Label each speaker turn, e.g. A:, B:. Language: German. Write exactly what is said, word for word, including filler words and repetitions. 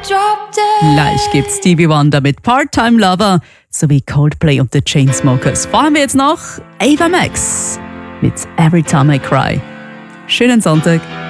A: Gleich gibt's Stevie Wonder mit Part-Time Lover sowie Coldplay und The Chainsmokers. Fahren wir jetzt noch Ava Max mit Every Time I Cry. Schönen Sonntag.